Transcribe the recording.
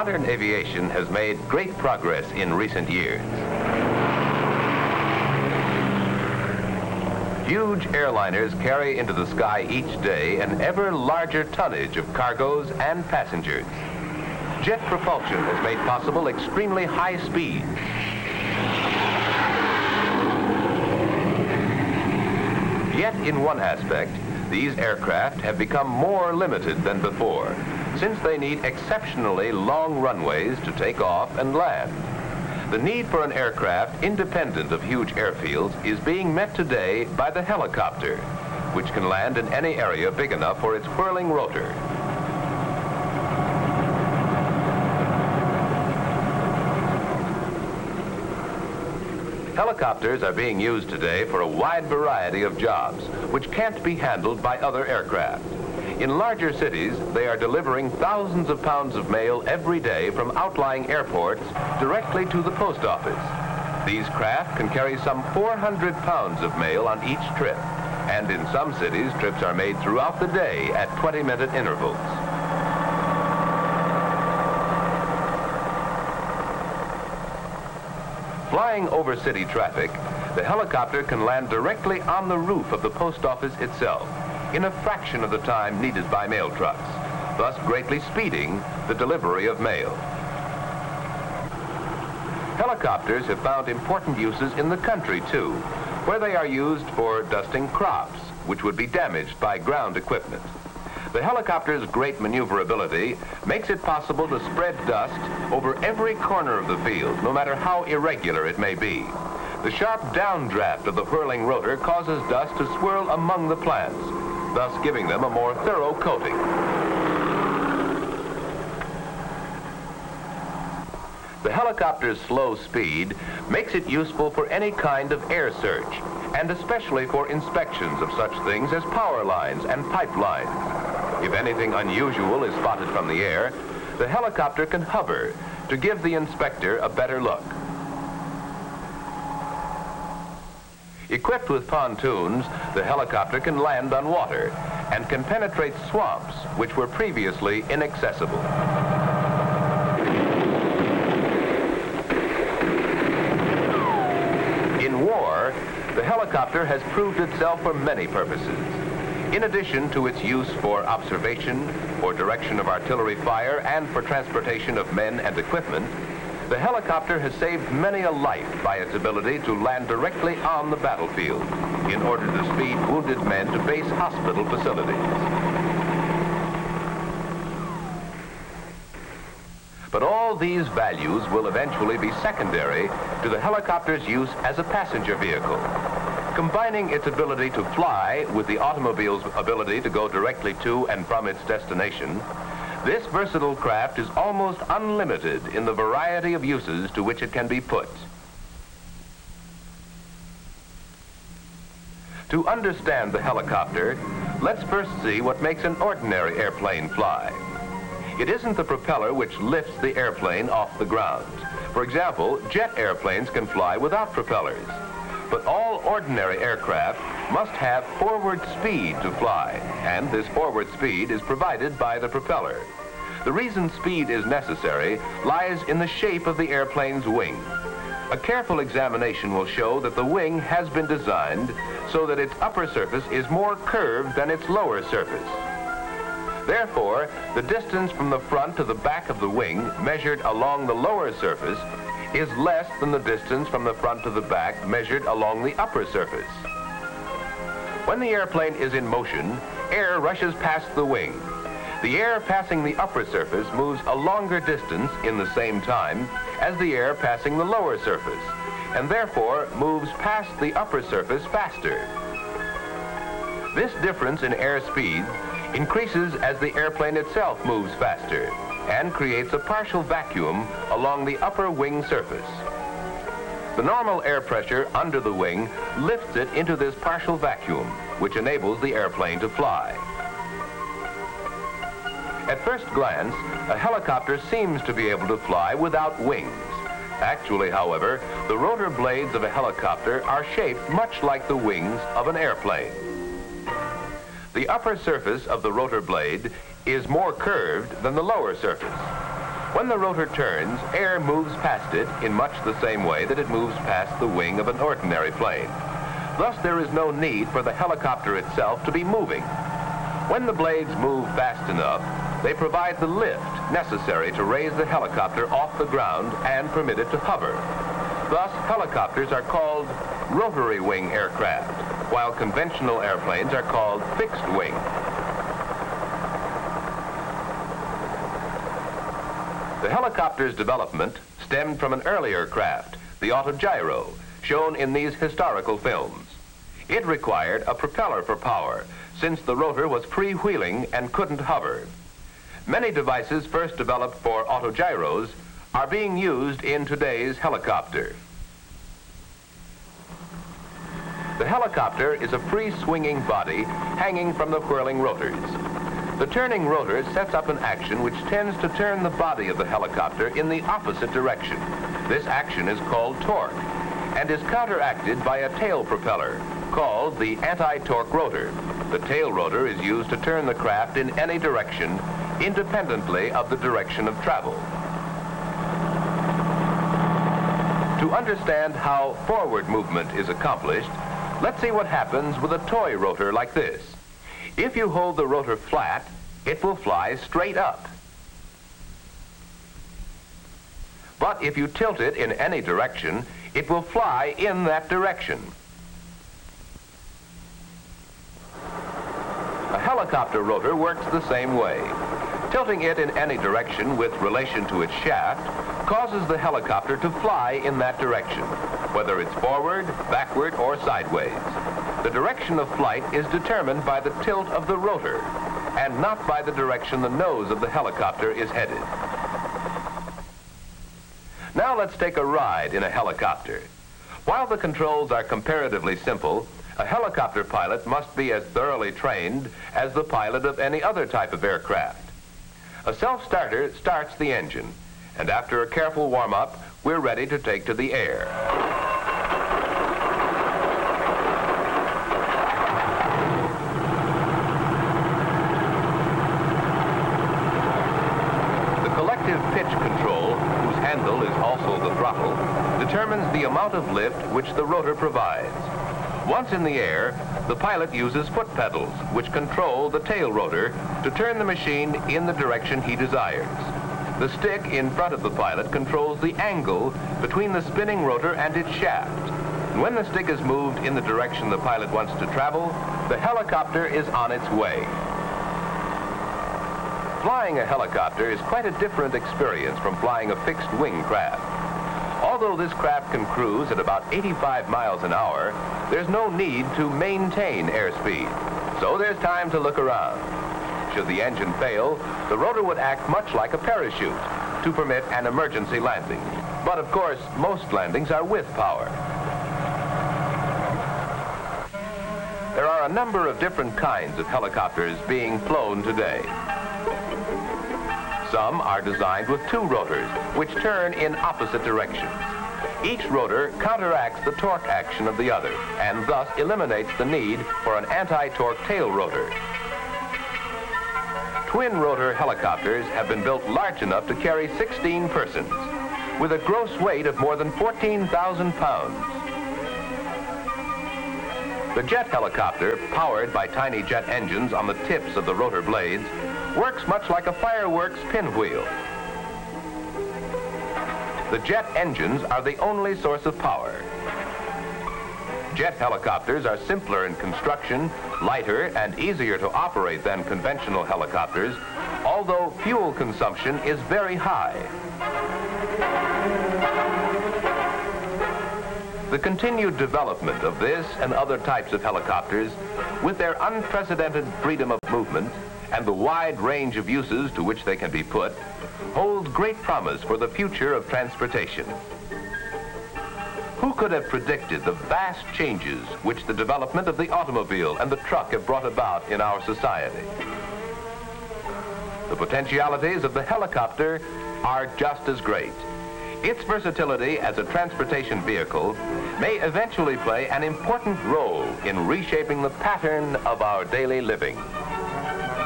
Modern aviation has made great progress in recent years. Huge airliners carry into the sky each day an ever larger tonnage of cargoes and passengers. Jet propulsion has made possible extremely high speeds. Yet in one aspect, these aircraft have become more limited than before, since they need exceptionally long runways to take off and land. The need for an aircraft independent of huge airfields is being met today by the helicopter, which can land in any area big enough for its whirling rotor. Helicopters are being used today for a wide variety of jobs, which can't be handled by other aircraft. In larger cities, they are delivering thousands of pounds of mail every day from outlying airports directly to the post office. These craft can carry some 400 pounds of mail on each trip, and in some cities, trips are made throughout the day at 20-minute intervals. Flying over city traffic, the helicopter can land directly on the roof of the post office itself, in a fraction of the time needed by mail trucks, thus greatly speeding the delivery of mail. Helicopters have found important uses in the country, too, where they are used for dusting crops, which would be damaged by ground equipment. The helicopter's great maneuverability makes it possible to spread dust over every corner of the field, no matter how irregular it may be. The sharp downdraft of the whirling rotor causes dust to swirl among the plants, thus giving them a more thorough coating. The helicopter's slow speed makes it useful for any kind of air search, and especially for inspections of such things as power lines and pipelines. If anything unusual is spotted from the air, the helicopter can hover to give the inspector a better look. Equipped with pontoons, the helicopter can land on water and can penetrate swamps which were previously inaccessible. In war, the helicopter has proved itself for many purposes. In addition to its use for observation, for direction of artillery fire, and for transportation of men and equipment, the helicopter has saved many a life by its ability to land directly on the battlefield in order to speed wounded men to base hospital facilities. But all these values will eventually be secondary to the helicopter's use as a passenger vehicle. Combining its ability to fly with the automobile's ability to go directly to and from its destination, this versatile craft is almost unlimited in the variety of uses to which it can be put. To understand the helicopter, let's first see what makes an ordinary airplane fly. It isn't the propeller which lifts the airplane off the ground. For example, jet airplanes can fly without propellers. But all ordinary aircraft must have forward speed to fly, and this forward speed is provided by the propeller. The reason speed is necessary lies in the shape of the airplane's wing. A careful examination will show that the wing has been designed so that its upper surface is more curved than its lower surface. Therefore, the distance from the front to the back of the wing measured along the lower surface is less than the distance from the front to the back measured along the upper surface. When the airplane is in motion, air rushes past the wing. The air passing the upper surface moves a longer distance in the same time as the air passing the lower surface, and therefore moves past the upper surface faster. This difference in air speed increases as the airplane itself moves faster, and creates a partial vacuum along the upper wing surface. The normal air pressure under the wing lifts it into this partial vacuum, which enables the airplane to fly. At first glance, a helicopter seems to be able to fly without wings. Actually, however, the rotor blades of a helicopter are shaped much like the wings of an airplane. The upper surface of the rotor blade is more curved than the lower surface. When the rotor turns, air moves past it in much the same way that it moves past the wing of an ordinary plane. Thus, there is no need for the helicopter itself to be moving. When the blades move fast enough, they provide the lift necessary to raise the helicopter off the ground and permit it to hover. Thus, helicopters are called rotary wing aircraft, while conventional airplanes are called fixed wing. The helicopter's development stemmed from an earlier craft, the autogyro, shown in these historical films. It required a propeller for power, since the rotor was freewheeling and couldn't hover. Many devices first developed for autogyros are being used in today's helicopter. The helicopter is a free-swinging body hanging from the whirling rotors. The turning rotor sets up an action which tends to turn the body of the helicopter in the opposite direction. This action is called torque and is counteracted by a tail propeller called the anti-torque rotor. The tail rotor is used to turn the craft in any direction independently of the direction of travel. To understand how forward movement is accomplished, let's see what happens with a toy rotor like this. If you hold the rotor flat, it will fly straight up. But if you tilt it in any direction, it will fly in that direction. A helicopter rotor works the same way. Tilting it in any direction with relation to its shaft causes the helicopter to fly in that direction, whether it's forward, backward, or sideways. The direction of flight is determined by the tilt of the rotor, and not by the direction the nose of the helicopter is headed. Now let's take a ride in a helicopter. While the controls are comparatively simple, a helicopter pilot must be as thoroughly trained as the pilot of any other type of aircraft. A self-starter starts the engine, and after a careful warm-up, we're ready to take to the air. The collective pitch control, whose handle is also the throttle, determines the amount of lift which the rotor provides. Once in the air, the pilot uses foot pedals, which control the tail rotor to turn the machine in the direction he desires. The stick in front of the pilot controls the angle between the spinning rotor and its shaft. And when the stick is moved in the direction the pilot wants to travel, the helicopter is on its way. Flying a helicopter is quite a different experience from flying a fixed-wing craft. Although this craft can cruise at about 85 miles an hour, there's no need to maintain airspeed, so there's time to look around. Should the engine fail, the rotor would act much like a parachute to permit an emergency landing. But of course, most landings are with power. There are a number of different kinds of helicopters being flown today. Some are designed with two rotors, which turn in opposite directions. Each rotor counteracts the torque action of the other, and thus eliminates the need for an anti-torque tail rotor. Twin-rotor helicopters have been built large enough to carry 16 persons, with a gross weight of more than 14,000 pounds. The jet helicopter, powered by tiny jet engines on the tips of the rotor blades, works much like a fireworks pinwheel. The jet engines are the only source of power. Jet helicopters are simpler in construction, lighter, and easier to operate than conventional helicopters, although fuel consumption is very high. The continued development of this and other types of helicopters, with their unprecedented freedom of movement and the wide range of uses to which they can be put, holds great promise for the future of transportation. Who could have predicted the vast changes which the development of the automobile and the truck have brought about in our society? The potentialities of the helicopter are just as great. Its versatility as a transportation vehicle may eventually play an important role in reshaping the pattern of our daily living.